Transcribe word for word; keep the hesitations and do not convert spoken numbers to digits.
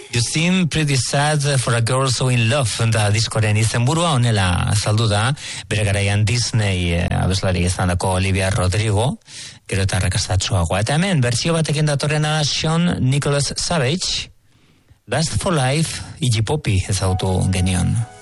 You seem pretty sad for a girl so in love, da diskoren izenburua honela azaldu da, bere garaian Disney eh, abeslari izandako Olivia Rodrigo, gero eta arrakastatsuagoa. Eta hemen, bertsio batekin datorrena Sean Nicholas Savage, Last for Life, Iggy Popi ezagutu genion.